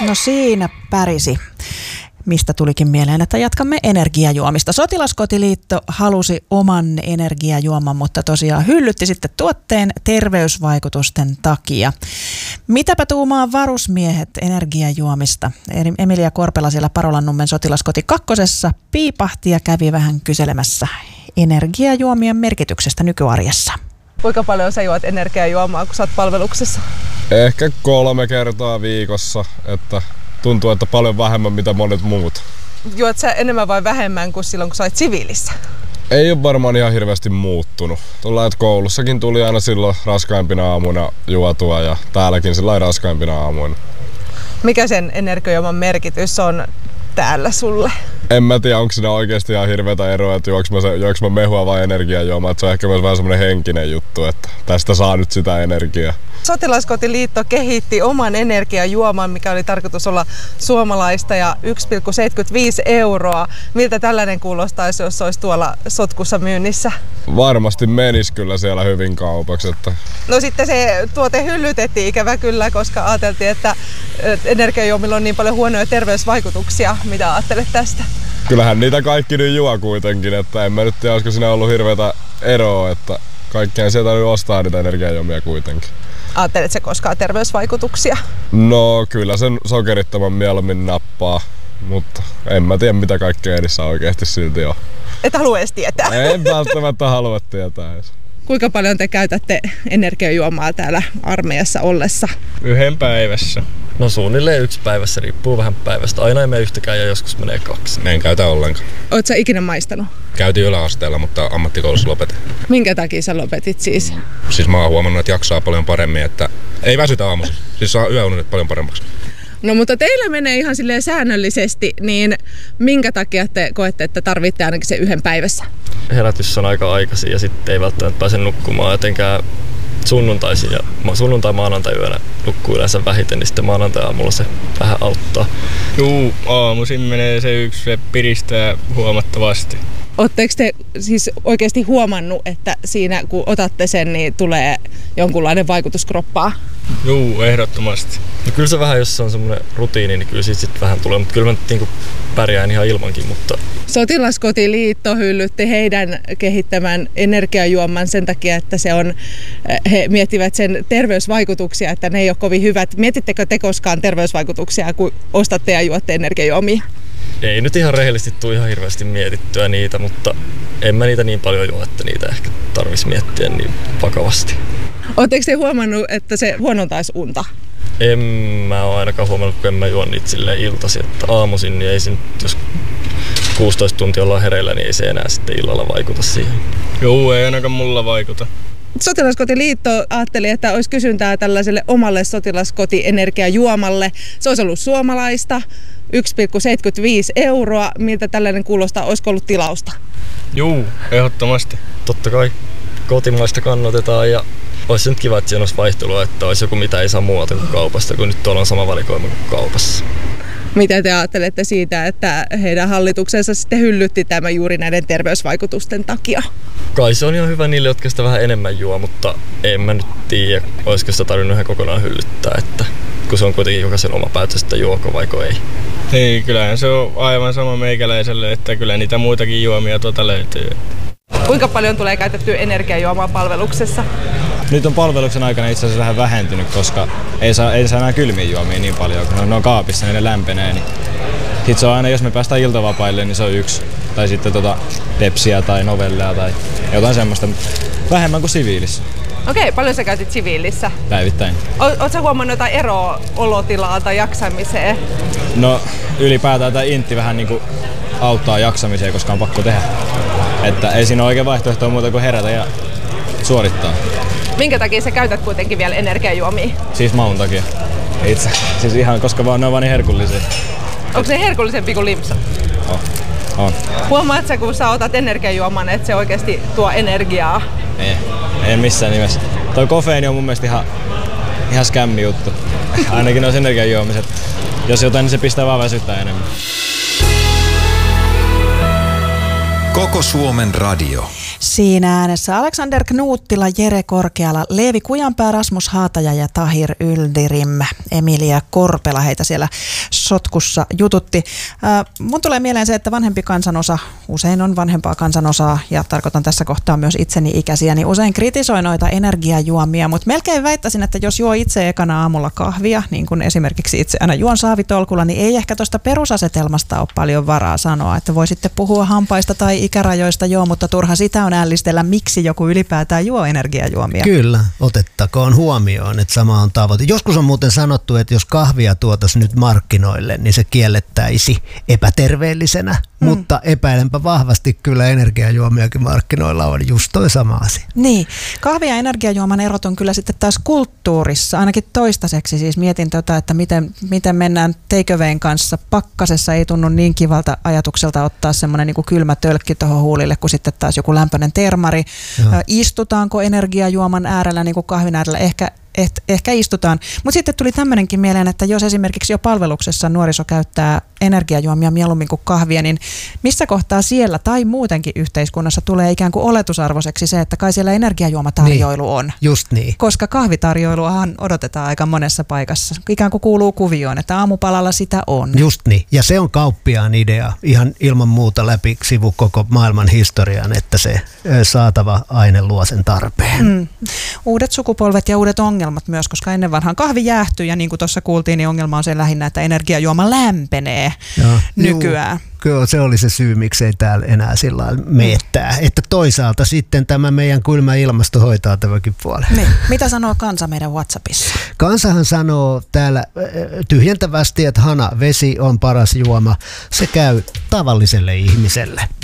No siinä pärisi. Mistä tulikin mieleen, että jatkamme energiajuomista. Sotilaskotiliitto halusi oman energiajuoman, mutta tosiaan hyllytti sitten tuotteen terveysvaikutusten takia. Mitäpä tuumaa varusmiehet energiajuomista? Emilia Korpela siellä Parolannummen sotilaskoti 2 piipahti ja kävi vähän kyselemässä energiajuomien merkityksestä nykyarjessa. Kuinka paljon sä juot energiajuomaa, kun sä oot palveluksessa? Ehkä 3 kertaa viikossa, että tuntuu, että paljon vähemmän mitä monet muut. Juot sä enemmän vai vähemmän kuin silloin, kun sä olit siviilissä? Ei ole varmaan ihan hirveästi muuttunut. Tuolla, että koulussakin tuli aina silloin raskaimpina aamuina juotua ja täälläkin silloin raskaimpina aamuina. Mikä sen energiajuoman merkitys on täällä sulle? En mä tiedä, onko siinä oikeasti ihan hirveätä eroa, että juoks mä mehua vai energiajuomaa. Että se on ehkä myös vähän semmoinen henkinen juttu, että tästä saa nyt sitä energiaa. Sotilaskotiliitto kehitti oman energiajuoman, mikä oli tarkoitus olla suomalaista ja 1,75 €. Miltä tällainen kuulostaisi, jos olisi tuolla sotkussa myynnissä? Varmasti menisi kyllä siellä hyvin kaupaksi. Että... No sitten se tuote hyllytettiin ikävä kyllä, koska ajateltiin, että energiajuomilla on niin paljon huonoja terveysvaikutuksia. Mitä ajattelet tästä? Kyllähän niitä kaikki nyt juo kuitenkin, että en mä nyt tiedä, olisiko siinä ollut hirveätä eroa, että kaikkien sieltä täytyy ostaa niitä energiajuomia kuitenkin. Ajatteletko koskaan terveysvaikutuksia? No kyllä sen sokerittoman mieluummin nappaa, mutta en mä tiedä mitä kaikkea edissä oikeasti silti on. Et halua edes tietää? En välttämättä halua tietää edes. Kuinka paljon te käytätte energiajuomaa täällä armeijassa ollessa? 1 päivässä. No suunnilleen 1 päivässä, riippuu vähän päivästä. Aina ei mene yhtäkään ja joskus menee 2. En käytä ollenkaan. Oot sä ikinä maistanut? Käytiin yläasteella, mutta ammattikoulussa lopetin. Minkä takia sä lopetit siis? Siis mä oon huomannut, että jaksaa paljon paremmin, että ei väsytä aamuisin. Siis saa yöunet paljon paremmaksi. No mutta teillä menee ihan silleen säännöllisesti, niin minkä takia te koette, että tarvitte ainakin se 1 päivässä? Herätys on aika aikaisin ja sitten ei välttämättä pääse nukkumaan etenkään sunnuntaisin ja sunnuntai-maanantai yönä nukkuu yleensä vähiten, niin sitten maanantai-aamulla se vähän auttaa. Juu, aamuisin menee se piristää huomattavasti. Oletteko te siis oikeasti huomannut, että siinä kun otatte sen, niin tulee jonkunlainen vaikutus kroppaan? Juu, ehdottomasti. No kyllä se vähän, jos se on semmoinen rutiini, niin kyllä siitä sitten vähän tulee, mutta kyllä mä niin pärjään ihan ilmankin. Mutta... Sotilaskotiliitto hyllytti heidän kehittämän energiajuoman sen takia, että he miettivät sen terveysvaikutuksia, että ne ei ole kovin hyvät. Mietittekö te koskaan terveysvaikutuksia, kun ostatte ja juotte energiajuomia? Ei nyt ihan rehellisesti tule ihan hirveästi mietittyä niitä, mutta en mä niitä niin paljon juo, että niitä ehkä tarvitsisi miettiä niin vakavasti. Oletteko te huomannut, että se huonontaisi unta? En mä ole ainakaan huomannut, kun en mä juo niitä silleen iltaisin, että aamuisin, niin ei se nyt, jos 16 tuntia ollaan hereillä, niin ei se enää sitten illalla vaikuta siihen. Joo, ei ainakaan mulla vaikuta. Sotilaskotiliitto ajatteli, että olisi kysyntää tällaiselle omalle sotilaskotienergiajuomalle. Se olisi ollut suomalaista, 1,75 €. Miltä tällainen kuulostaa? Olisiko ollut tilausta? Juu, ehdottomasti. Totta kai kotimaista kannatetaan ja olisi nyt kiva, että siinä olisi vaihtelua, että olisi joku mitä ei saa muualta kuin kaupasta, kun nyt tuolla on sama valikoima kuin kaupassa. Mitä te ajattelette siitä, että heidän hallituksensa sitten hyllytti tämän juuri näiden terveysvaikutusten takia? Kai se on ihan hyvä niille, jotka sitä vähän enemmän juo, mutta en mä nyt tiedä, olisiko sitä tarvinnut ihan kokonaan hyllyttää, että kun se on kuitenkin jokaisen oma päätös, että juoko vaiko ei. Ei, kyllähän se on aivan sama meikäläiselle, että kyllä niitä muitakin juomia tuota löytyy. Kuinka paljon tulee käytettyä energiajuomaa palveluksessa? Nyt on palveluksen aikana itse asiassa vähän vähentynyt, koska ei saa enää kylmiä juomia niin paljon, kun ne on kaapissa, niin ne lämpenee. Niin sit se on aina, jos me päästään iltavapaille, niin se on 1. Tai sitten Pepsiä tai Novelleja tai jotain semmoista vähemmän kuin siviilissä. Okei, paljon sä käytit siviilissä? Päivittäin. Ootko sä huomannut jotain eroa olotilaa tai jaksamiseen? No ylipäätään tämä intti vähän niinku auttaa jaksamiseen, koska on pakko tehdä. Että ei siinä ole oikein vaihtoehtoa muuta kuin herätä ja suorittaa. Minkä takia sä käytät kuitenkin vielä energiajuomia? Siis maun takia. Itse. Siis ihan, koska ne on vaan niin herkullisia. Onko ne herkullisempi kuin limpsat? On. Huomaat sä, kun sä otat energiajuoman, että se oikeasti tuo energiaa? Ei missään nimessä. Toi kofeiini on mun mielestä ihan skämmi juttu. Ainakin noissa energiajuomiset. Jos jotain, niin se pistää vaan väsyttää enemmän. Koko Suomen radio. Siinä äänessä Alexander Knuuttila, Jere Korkeala, Leevi Kujanpää, Rasmus Haataja ja Tahir Yldirim. Emilia Korpela heitä siellä sotkussa jututti. Mun tulee mieleen se, että vanhempi kansanosa, usein on vanhempaa kansanosaa, ja tarkoitan tässä kohtaa myös itseni ikäisiä, niin usein kritisoi noita energiajuomia, mutta melkein väittäisin, että jos juo itse ekana aamulla kahvia, niin kuin esimerkiksi itse aina juon saavitolkulla, niin ei ehkä tuosta perusasetelmasta ole paljon varaa sanoa, että voi sitten puhua hampaista tai ikärajoista, joo, mutta turha sitä on ällistellä, miksi joku ylipäätään juo energiajuomia. Kyllä, otettakoon huomioon, että sama on tavoite. Joskus on muuten sanottu, että jos kahvia tuotaisiin nyt markkinoille, niin se kiellettäisi epäterveellisenä, mutta epäilenpä vahvasti kyllä energiajuomiakin markkinoilla on just toi sama asia. Niin, kahvi- ja energiajuoman erot on kyllä sitten taas kulttuurissa, ainakin toistaiseksi. Siis mietin että miten mennään take-awayn kanssa. Pakkasessa ei tunnu niin kivalta ajatukselta ottaa semmoinen niin kuin kylmä tölkki tuohon huulille, kuin sitten taas joku lämpöinen termari. Istutaanko energiajuoman äärellä niin kuin kahvin äärellä? Ehkä istutaan. Mutta sitten tuli tämmöinenkin mieleen, että jos esimerkiksi jo palveluksessa nuoriso käyttää energiajuomia mieluummin kuin kahvia, niin missä kohtaa siellä tai muutenkin yhteiskunnassa tulee ikään kuin oletusarvoiseksi se, että kai siellä energiajuomatarjoilu on. Just niin. Koska kahvitarjoiluahan odotetaan aika monessa paikassa. Ikään kuin kuuluu kuvioon, että aamupalalla sitä on. Just niin. Ja se on kauppiaan idea ihan ilman muuta läpi sivu koko maailman historian, että se saatava aine luo sen tarpeen. Uudet sukupolvet ja uudet ongelmat myös, koska ennen vanhaan kahvi jäähtyy ja niin kuin tuossa kuultiin, niin ongelma on se lähinnä, että energiajuoma lämpenee nykyään. Kyllä se oli se syy, miksei täällä enää sillä lailla meettää. Että toisaalta sitten tämä meidän kylmä ilmasto hoitaa tämäkin puolen. Niin. Mitä sanoo kansa meidän WhatsAppissa? Kansahan sanoo täällä tyhjentävästi, että vesi on paras juoma. Se käy tavalliselle ihmiselle.